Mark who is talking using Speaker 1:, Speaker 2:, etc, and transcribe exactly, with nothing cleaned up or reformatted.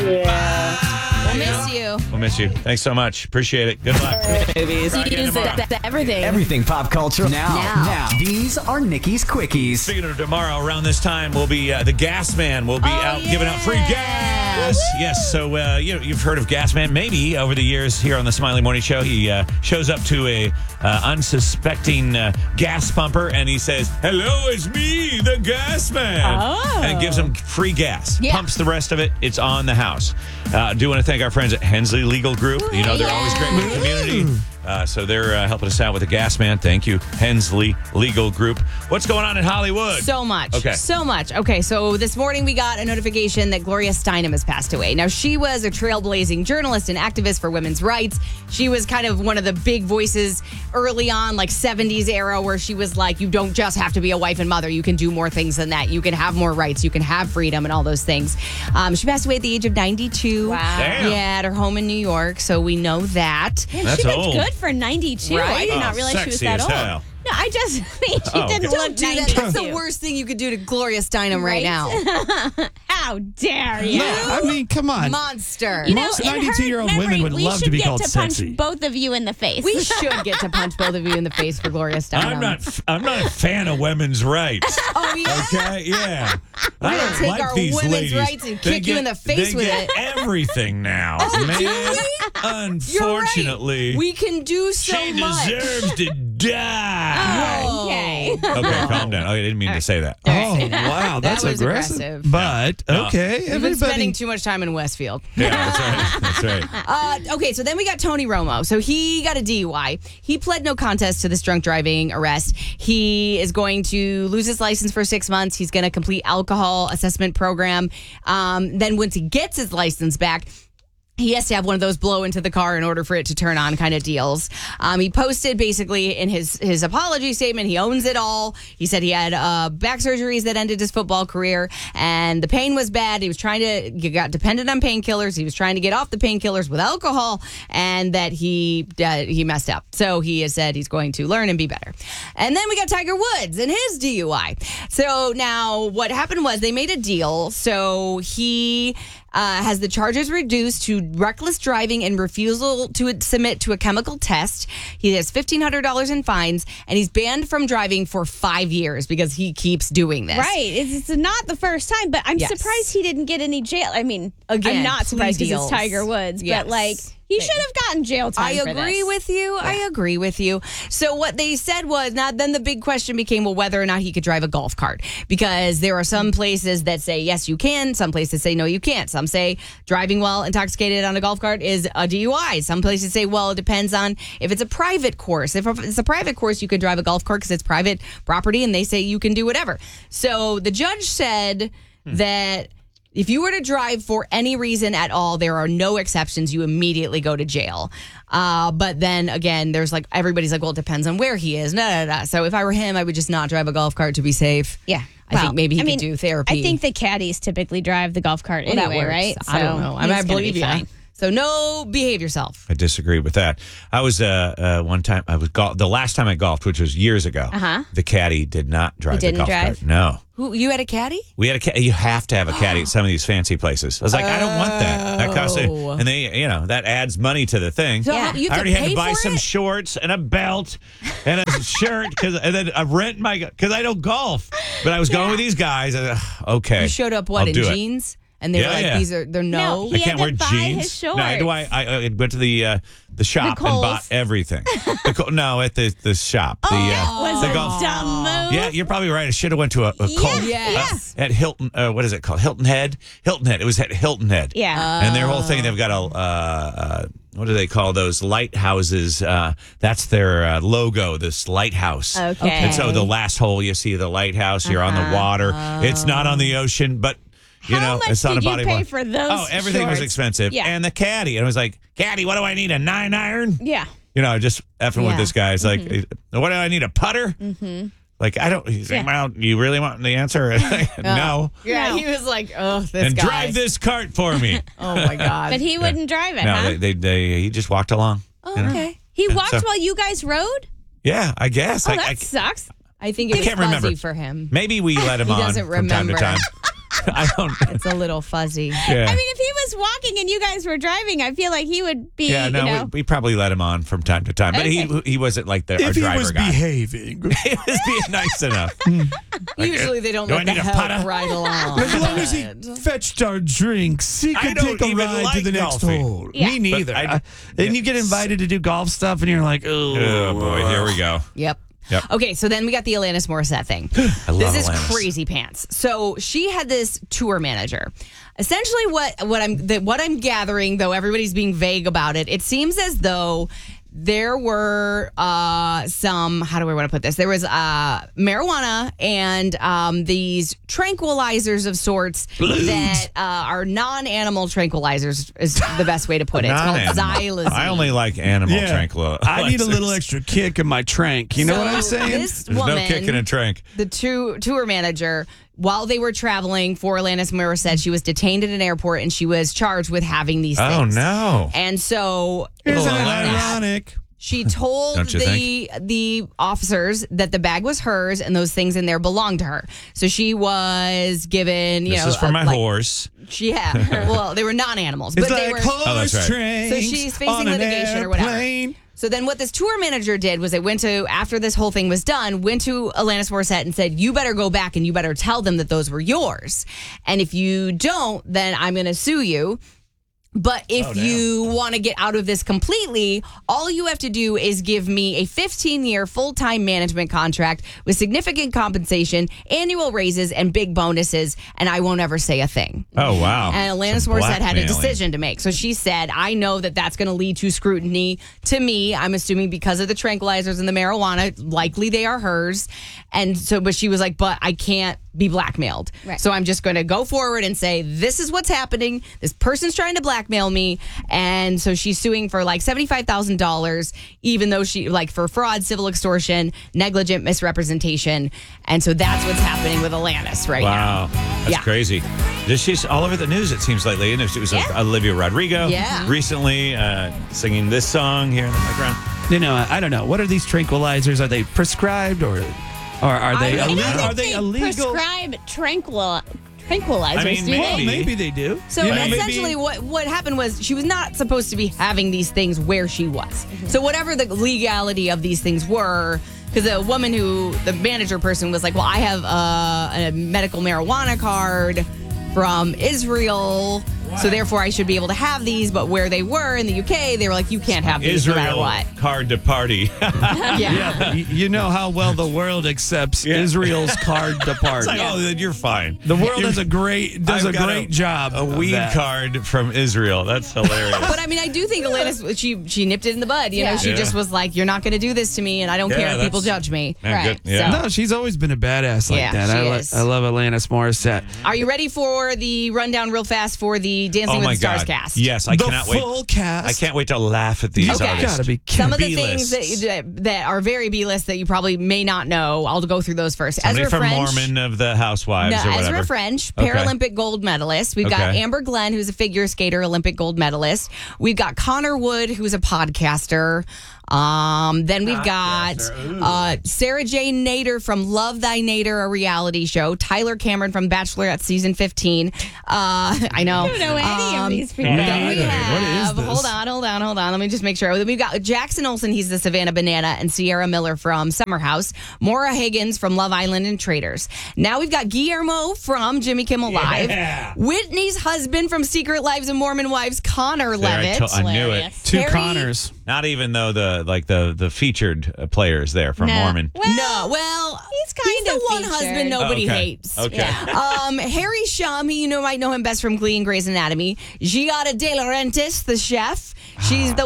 Speaker 1: Yeah.
Speaker 2: We'll miss you.
Speaker 3: We'll miss you. Thanks so much. Appreciate it. Good luck.
Speaker 2: Movies.
Speaker 3: Try again tomorrow.
Speaker 2: Everything.
Speaker 4: Everything pop culture now.
Speaker 2: Now.
Speaker 4: Now. These are Nikki's Quickies.
Speaker 3: Speaking of tomorrow, around this time, we'll be uh, the Gas Man will be
Speaker 2: Oh,
Speaker 3: out
Speaker 2: yeah.
Speaker 3: giving out free gas. Yes, so uh, you, you've heard of Gas Man maybe over the years here on the Smiley Morning Show. He uh, shows up to a uh, unsuspecting uh, gas pumper and he says, "Hello, it's me, the Gas Man,"
Speaker 2: Oh.
Speaker 3: and gives him free gas.
Speaker 2: Yeah.
Speaker 3: Pumps the rest of it. It's on the house. Uh, do want to thank our friends at Hensley Legal Group. You know they're always great with the community. Uh, so they're uh, helping us out with the Gas Man. Thank you, Hensley Legal Group. What's going on in Hollywood?
Speaker 2: So much.
Speaker 3: Okay.
Speaker 2: So much. Okay, so this morning we got a notification that Gloria Steinem has passed away. Now, she was a trailblazing journalist and activist for women's rights. She was kind of one of the big voices early on, like seventies era, where she was like, you don't just have to be a wife and mother. You can do more things than that. You can have more rights. You can have freedom and all those things. Um, she passed away at the age of ninety-two.
Speaker 1: Wow.
Speaker 3: Damn.
Speaker 2: Yeah, at her home in New York. So we know that.
Speaker 1: Man,
Speaker 3: That's
Speaker 1: she looked
Speaker 3: old.
Speaker 1: good for ninety-two. I did
Speaker 3: Oh,
Speaker 1: not realize she was
Speaker 3: sexy
Speaker 1: that
Speaker 3: as
Speaker 1: old.
Speaker 3: hell.
Speaker 1: No, I just mean she
Speaker 3: Oh,
Speaker 1: didn't
Speaker 3: okay.
Speaker 1: look
Speaker 2: Do that.
Speaker 1: ninety-two.
Speaker 2: That's the worst thing you could do to Gloria Steinem right,
Speaker 1: Right?
Speaker 2: now.
Speaker 1: How dare you?
Speaker 5: No, I mean, come on.
Speaker 2: Monster.
Speaker 1: You know,
Speaker 5: Most
Speaker 1: in her
Speaker 5: ninety-two-year-old women
Speaker 1: memory,
Speaker 5: would
Speaker 1: we
Speaker 5: love to
Speaker 1: should
Speaker 5: be
Speaker 1: get
Speaker 5: called
Speaker 1: to punch
Speaker 5: sexy.
Speaker 1: both of you in the face.
Speaker 2: We should get to punch both of you in the face for Gloria Steinem.
Speaker 3: I'm not. I'm not a fan of women's rights.
Speaker 2: Oh, yeah?
Speaker 3: Okay, yeah.
Speaker 2: We're
Speaker 3: I
Speaker 2: gonna
Speaker 3: don't
Speaker 2: take
Speaker 3: like
Speaker 2: our
Speaker 3: these
Speaker 2: women's
Speaker 3: ladies.
Speaker 2: rights and
Speaker 3: They
Speaker 2: kick you
Speaker 3: get-
Speaker 2: in the face
Speaker 3: they
Speaker 2: with
Speaker 3: get
Speaker 2: it.
Speaker 3: everything now,
Speaker 2: Oh,
Speaker 3: man.
Speaker 2: do we?
Speaker 3: Unfortunately,
Speaker 2: We can do so
Speaker 3: she
Speaker 2: much.
Speaker 3: deserves to die.
Speaker 2: Oh.
Speaker 1: Okay.
Speaker 3: Okay, calm down. Oh, I didn't mean to say that.
Speaker 5: Oh, wow. That's
Speaker 2: was
Speaker 5: aggressive.
Speaker 2: aggressive.
Speaker 5: But,
Speaker 3: No.
Speaker 5: okay.
Speaker 2: We've been
Speaker 5: Everybody.
Speaker 2: spending too much time in Westfield.
Speaker 3: Yeah, that's right. That's right.
Speaker 2: Uh, okay, so then we got Tony Romo. So he got a D U I. He pled no contest to this drunk driving arrest. He is going to lose his license for six months. He's going to complete alcohol assessment program. Um, then once he gets his license back, he has to have one of those blow into the car in order for it to turn on kind of deals. Um, he posted basically in his, his apology statement, he owns it all. He said he had uh, back surgeries that ended his football career and the pain was bad. He was trying to, he got dependent on painkillers. He was trying to get off the painkillers with alcohol and that he, uh, he messed up. So he has said he's going to learn and be better. And then we got Tiger Woods and his D U I. So now what happened was they made a deal. So he Uh, has the charges reduced to reckless driving and refusal to submit to a chemical test. He has fifteen hundred dollars in fines, and he's banned from driving for five years because he keeps doing this.
Speaker 1: Right. It's, it's not the first time, but I'm
Speaker 2: Yes.
Speaker 1: surprised he didn't get any jail. I mean,
Speaker 2: Again,
Speaker 1: I'm not surprised
Speaker 2: plea
Speaker 1: because it's
Speaker 2: deals.
Speaker 1: Tiger Woods,
Speaker 2: Yes.
Speaker 1: but like, he should have gotten jail time
Speaker 2: I
Speaker 1: for
Speaker 2: agree
Speaker 1: this.
Speaker 2: with you. I agree with you. So what they said was, now then the big question became, well, whether or not he could drive a golf cart, because there are some places that say yes you can, some places say no you can't. Some say driving while intoxicated on a golf cart is a D U I. Some places say, well, it depends on if it's a private course. If it's a private course, you could drive a golf cart because it's private property, and they say you can do whatever. So the judge said
Speaker 3: Hmm.
Speaker 2: that if you were to drive for any reason at all, there are no exceptions. You immediately go to jail. Uh, but then again, there's like, everybody's like, well, it depends on where he is. No, no, no. So if I were him, I would just not drive a golf cart to be safe.
Speaker 1: Yeah.
Speaker 2: I
Speaker 1: Well,
Speaker 2: think maybe he
Speaker 1: I
Speaker 2: could
Speaker 1: mean,
Speaker 2: do therapy.
Speaker 1: I think the caddies typically drive the golf cart
Speaker 2: Well, that
Speaker 1: anyway,
Speaker 2: works.
Speaker 1: right?
Speaker 2: I don't know. I mean, I
Speaker 1: he's gonna
Speaker 2: believe
Speaker 1: be
Speaker 2: you.
Speaker 1: fine.
Speaker 2: So no, behave yourself.
Speaker 3: I disagree with that. I was uh, uh one time I was gol- the last time I golfed, which was years ago.
Speaker 1: Uh-huh.
Speaker 3: The caddy did not drive
Speaker 1: He didn't
Speaker 3: the golf
Speaker 1: drive?
Speaker 3: cart. No.
Speaker 2: Who, you had a caddy?
Speaker 3: We had a ca- you have to have a caddy at some of these fancy places. I was like, I don't want that. That costs it.
Speaker 2: Oh.
Speaker 3: And they, you know, that adds money to the thing.
Speaker 2: So
Speaker 1: Yeah.
Speaker 2: you
Speaker 3: I
Speaker 2: have
Speaker 3: already
Speaker 2: to
Speaker 3: had
Speaker 2: pay
Speaker 3: to buy
Speaker 2: for
Speaker 3: some
Speaker 2: it?
Speaker 3: shorts and a belt and a shirt because and then I rent my because I don't golf. But I was going with these guys. And, uh, okay,
Speaker 2: You showed up what
Speaker 3: I'll
Speaker 2: in
Speaker 3: do it.
Speaker 2: jeans? And they
Speaker 3: Yeah,
Speaker 2: were like,
Speaker 3: yeah.
Speaker 2: these are they're no.
Speaker 1: No,
Speaker 3: I
Speaker 1: He
Speaker 3: can't
Speaker 1: had
Speaker 3: wear
Speaker 1: to buy
Speaker 3: jeans.
Speaker 1: his
Speaker 3: No, I, do I, I, I went to the uh, the shop and
Speaker 1: Kohl's.
Speaker 3: bought everything. the, Co- no, at the the shop. The, uh,
Speaker 1: Was
Speaker 3: the
Speaker 1: a
Speaker 3: golf.
Speaker 1: dumb move.
Speaker 3: Yeah, you're probably right. I should have went to a, a
Speaker 1: Yeah,
Speaker 3: Kohl's.
Speaker 2: yes.
Speaker 3: Uh, at Hilton. Uh, what is it called? Hilton Head. Hilton Head. It was at Hilton Head.
Speaker 1: Yeah.
Speaker 3: And their whole thing, they've got a, uh, uh, what do they call those lighthouses? Uh, that's their uh, logo, this lighthouse.
Speaker 1: Okay.
Speaker 3: And so the last hole, you see the lighthouse, you're on the water. It's not on the ocean, but, you
Speaker 1: How
Speaker 3: know,
Speaker 1: much
Speaker 3: it's on
Speaker 1: did
Speaker 3: a
Speaker 1: you
Speaker 3: body
Speaker 1: pay
Speaker 3: water.
Speaker 1: for those
Speaker 3: Oh, everything was
Speaker 1: shorts?
Speaker 3: expensive.
Speaker 1: Yeah.
Speaker 3: And the caddy. And I was like, caddy, what do I need? A nine iron?
Speaker 1: Yeah.
Speaker 3: You know, just effing
Speaker 2: Yeah.
Speaker 3: with this guy. It's like, what do I need? A putter? Mm-hmm. Like, I don't, he's like, well, you really want the answer? no.
Speaker 2: Yeah,
Speaker 1: No.
Speaker 2: he was like, oh, this
Speaker 3: And
Speaker 2: guy.
Speaker 3: drive this cart for me.
Speaker 2: Oh my God.
Speaker 1: But he wouldn't drive it,
Speaker 3: no,
Speaker 1: huh?
Speaker 3: they, they, they, he just walked along.
Speaker 2: oh,
Speaker 3: you know?
Speaker 2: okay.
Speaker 1: he walked
Speaker 3: so-
Speaker 1: while you guys rode?
Speaker 3: Yeah, I guess.
Speaker 1: Oh,
Speaker 3: I,
Speaker 1: that
Speaker 3: I,
Speaker 1: sucks.
Speaker 2: I think it
Speaker 3: I
Speaker 2: was
Speaker 3: can't
Speaker 2: fuzzy
Speaker 3: remember.
Speaker 2: for him.
Speaker 3: Maybe we let him
Speaker 2: He
Speaker 3: on
Speaker 2: doesn't
Speaker 3: from time to
Speaker 2: remember.
Speaker 3: time. I don't.
Speaker 2: It's a little fuzzy.
Speaker 3: Yeah.
Speaker 1: I mean, if he was walking and you guys were driving, I feel like he would be,
Speaker 3: yeah, no,
Speaker 1: you know.
Speaker 3: we, we probably let him on from time to time, but he
Speaker 1: Okay.
Speaker 3: he wasn't like the our
Speaker 5: If he
Speaker 3: driver
Speaker 5: was
Speaker 3: guy.
Speaker 5: behaving.
Speaker 3: He was being nice enough.
Speaker 2: Usually they don't
Speaker 3: Do I
Speaker 2: let the
Speaker 3: need a
Speaker 2: help
Speaker 3: putter?
Speaker 2: right along.
Speaker 5: As long as he fetched our drinks, he
Speaker 3: I
Speaker 5: could
Speaker 3: don't
Speaker 5: take a
Speaker 3: even
Speaker 5: ride
Speaker 3: like
Speaker 5: to the next
Speaker 3: golfing.
Speaker 5: hole.
Speaker 1: Yeah.
Speaker 5: Me neither.
Speaker 3: I-
Speaker 5: I- and you get invited to do golf stuff, and you're like, oh,
Speaker 3: Oh boy, here we go.
Speaker 2: Yep.
Speaker 3: Yep.
Speaker 2: Okay, so then we got the Alanis Morissette thing.
Speaker 3: I love
Speaker 2: this is
Speaker 3: Alanis.
Speaker 2: crazy pants. So she had this tour manager. Essentially, what what I'm the, what I'm gathering, though everybody's being vague about it, it seems as though there were uh, some. How do I want to put this? There was uh, marijuana and um, these tranquilizers of sorts that uh, are non-animal tranquilizers. Is the best way to put it. It's called
Speaker 3: Non-animal.
Speaker 2: xylazine.
Speaker 3: I only like animal
Speaker 5: Yeah.
Speaker 3: tranquilizers.
Speaker 5: I need a little extra kick in my trank. You know
Speaker 2: So
Speaker 5: what I'm saying?
Speaker 2: This
Speaker 3: There's
Speaker 2: woman,
Speaker 3: no kick in a trank.
Speaker 2: the two, tour manager, while they were traveling for Alanis Morissette, she was detained at an airport and she was charged with having these
Speaker 3: Oh
Speaker 2: things.
Speaker 3: no!
Speaker 2: And so
Speaker 5: Isn't
Speaker 3: Little
Speaker 5: it
Speaker 3: Alanis.
Speaker 5: ironic?
Speaker 2: she told
Speaker 3: Don't you
Speaker 2: the the officers that the bag was hers and those things in there belonged to her. So she was given, you
Speaker 3: This
Speaker 2: know,
Speaker 3: is for
Speaker 2: a-
Speaker 3: my
Speaker 2: like,
Speaker 3: horse.
Speaker 2: She, yeah, well, they were non-animals, but
Speaker 5: It's
Speaker 2: they
Speaker 5: like
Speaker 2: were.
Speaker 5: horse
Speaker 3: Oh, that's right.
Speaker 5: trains
Speaker 2: So she's facing
Speaker 5: on an
Speaker 2: litigation or whatever.
Speaker 5: airplane.
Speaker 2: So then what this tour manager did was it went to, after this whole thing was done, went to Alanis Morissette and said, you better go back and you better tell them that those were yours. And if you don't, then I'm going to sue you. But if
Speaker 3: Oh, damn.
Speaker 2: you want to get out of this completely, all you have to do is give me a fifteen-year full-time management contract with significant compensation, annual raises, and big bonuses, and I won't ever say a thing.
Speaker 3: Oh wow!
Speaker 2: And Alanis
Speaker 3: Some
Speaker 2: Morissette had a
Speaker 3: blackmailing.
Speaker 2: decision to make. So she said, I know that that's going to lead to scrutiny to me. I'm assuming because of the tranquilizers and the marijuana, likely they are hers. And so, but she was like, but I can't be blackmailed.
Speaker 1: Right.
Speaker 2: So I'm just going to go forward and say, this is what's happening. This person's trying to blackmail me. And so she's suing for like seventy-five thousand dollars, even though she, like for fraud, civil extortion, negligent misrepresentation. And so that's what's happening with Alanis right now.
Speaker 3: Wow, that's
Speaker 2: Yeah.
Speaker 3: crazy. She's all over the news, it seems lately. And it was
Speaker 2: Yeah.
Speaker 3: Olivia Rodrigo
Speaker 2: Yeah.
Speaker 3: recently uh, singing this song here in the background.
Speaker 5: You know, I don't know. What are these tranquilizers? Are they prescribed or, or are they
Speaker 2: I
Speaker 1: I
Speaker 2: don't
Speaker 1: don't
Speaker 5: illegal?
Speaker 1: think
Speaker 5: Are they
Speaker 1: they
Speaker 5: illegal?
Speaker 1: prescribe tranquil- tranquilizers,
Speaker 3: I mean,
Speaker 1: do they?
Speaker 5: Well,
Speaker 3: maybe.
Speaker 5: maybe they do.
Speaker 2: So
Speaker 5: You know, maybe-
Speaker 2: essentially, what what happened was she was not supposed to be having these things where she was.
Speaker 5: Mm-hmm.
Speaker 2: So whatever the legality of these things were, because the woman who the manager person was like, "Well, I have uh, a medical marijuana card from Israel." So therefore, I should be able to have these. But where they were in the U K, they were like, "You can't have these no matter
Speaker 3: Israel
Speaker 2: what."
Speaker 3: card to party.
Speaker 2: Yeah.
Speaker 5: Yeah, but y- you know how well the world accepts
Speaker 3: Yeah.
Speaker 5: Israel's card to
Speaker 3: It's
Speaker 5: party.
Speaker 3: like, oh, then you're fine.
Speaker 5: The world
Speaker 3: You're-
Speaker 5: does a great does
Speaker 3: I've
Speaker 5: a
Speaker 3: got
Speaker 5: great job.
Speaker 3: A
Speaker 5: of
Speaker 3: weed
Speaker 5: that.
Speaker 3: card from Israel. That's hilarious.
Speaker 2: But I mean, I do think Alanis, she she nipped it in the bud. You know,
Speaker 1: Yeah.
Speaker 2: she
Speaker 3: Yeah.
Speaker 2: just was like, "You're not going to do this to me, and I don't
Speaker 3: Yeah,
Speaker 2: care if people
Speaker 3: that's-
Speaker 2: judge me."
Speaker 3: Man,
Speaker 1: Right.
Speaker 3: good. Yeah.
Speaker 2: So-
Speaker 5: No, she's always been a badass like
Speaker 2: Yeah,
Speaker 5: that. I,
Speaker 2: she
Speaker 5: lo-
Speaker 2: is.
Speaker 5: I love Alanis Morissette.
Speaker 2: Are you ready for the rundown real fast for the Dancing
Speaker 3: Oh
Speaker 2: with
Speaker 3: my
Speaker 2: the Stars
Speaker 3: God.
Speaker 2: cast?
Speaker 3: Yes, I
Speaker 5: the
Speaker 3: cannot wait.
Speaker 5: full cast.
Speaker 3: I can't wait to laugh at these
Speaker 2: Okay.
Speaker 3: artists.
Speaker 5: Gotta be
Speaker 2: Some of the
Speaker 3: B-lists.
Speaker 2: things that, that are very B-list that you probably may not know. I'll go through those first.
Speaker 3: Somebody
Speaker 2: Ezra
Speaker 3: from
Speaker 2: French.
Speaker 3: Mormon of the Housewives
Speaker 2: No,
Speaker 3: or whatever.
Speaker 2: Ezra French,
Speaker 3: Okay.
Speaker 2: Paralympic gold medalist. We've got
Speaker 3: Okay.
Speaker 2: Amber Glenn, who's a figure skater, Olympic gold medalist. We've got Connor Wood, who's a podcaster. Um, then we've got uh, Sarah Jane Nader from Love Thy Nader, a reality show. Tyler Cameron from Bachelorette season fifteen. Uh, I know.
Speaker 1: I don't know any of
Speaker 2: Um,
Speaker 1: these people.
Speaker 2: Then we
Speaker 5: What is
Speaker 2: have,
Speaker 5: this?
Speaker 2: hold on, hold on, hold on. Let me just make sure. Then we've got Jackson Olsen, he's the Savannah Banana, and Sierra Miller from Summer House. Maura Higgins from Love Island and Traders. Now we've got Guillermo from Jimmy Kimmel Live.
Speaker 3: Yeah.
Speaker 2: Whitney's husband from Secret Lives of Mormon Wives, Connor
Speaker 3: There, I,
Speaker 2: Levitt.
Speaker 3: to- I knew it.
Speaker 1: Hilarious.
Speaker 5: Two
Speaker 2: Harry-
Speaker 5: Connors.
Speaker 3: Not even though the like the the featured uh, players there from
Speaker 1: No.
Speaker 3: Mormon.
Speaker 1: Well,
Speaker 2: No, well,
Speaker 1: he's kind
Speaker 2: the
Speaker 1: of
Speaker 2: one
Speaker 1: featured.
Speaker 2: husband nobody
Speaker 3: Oh, okay.
Speaker 2: hates.
Speaker 3: Okay.
Speaker 1: Yeah.
Speaker 2: Um, Harry Shum, you know, might know him best from Glee and Grey's Anatomy. Giada De Laurentiis, the chef. She's the